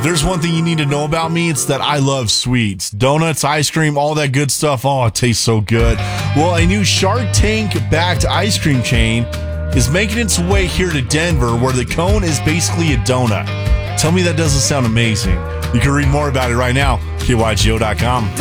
If there's one thing you need to know about me, it's that I love sweets. Donuts, ice cream, all that good stuff. Oh, it tastes so good. Well, a new Shark Tank-backed ice cream chain is making its way here to Denver, where the cone is basically a donut. Tell me that doesn't sound amazing. You can read more about it right now, KYGO.com.